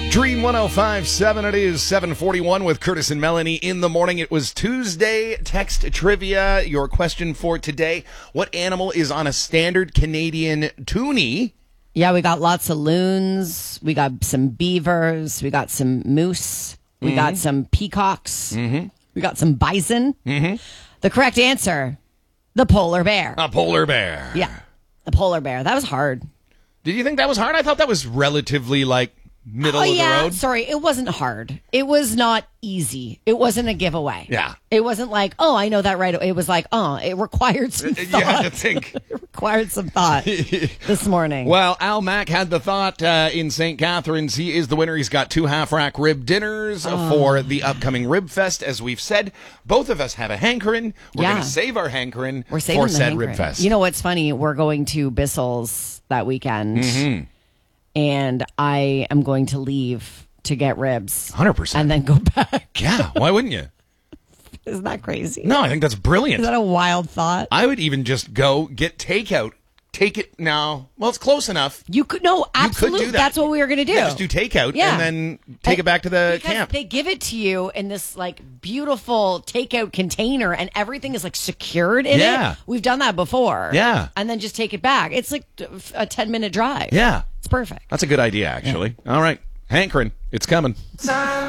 Dream 105.7, it is 7:41 with Curtis and Melanie in the morning. It was Tuesday text trivia. Your question for today: what animal is on a standard Canadian toonie? Yeah, we got lots of loons. We got some beavers. We got some moose. We got some peacocks. We got some bison. The correct answer, the polar bear. A polar bear. Yeah, the polar bear. That was hard. Did you think that was hard? I thought that was relatively middle of the road. Sorry, it wasn't hard. It was not easy. It wasn't a giveaway. Yeah. It wasn't like, oh, I know that right. It was like, it required some thought. You had to think. It required some thought this morning. Well, Al Mack had the thought in St. Catharines. He is the winner. He's got 2 half-rack rib dinners for the upcoming Rib Fest. As we've said, both of us have a hankering. We're going to save our hankering for said Rib Fest. You know what's funny? We're going to Bissell's that weekend. And I am going to leave to get ribs. 100%. And then go back. Yeah, why wouldn't you? Isn't that crazy? No, I think that's brilliant. Is that a wild thought? I would even just go get takeout. Take it now. Well, it's close enough. You could, no, absolutely. You could do that. That's what we were going to do. Yeah, just do takeout and then take it back to the camp. They give it to you in this beautiful takeout container and everything is secured in it. We've done that before. Yeah. And then just take it back. It's like a 10-minute drive. Yeah. It's perfect. That's a good idea, actually. Yeah. All right. Hankering. It's coming.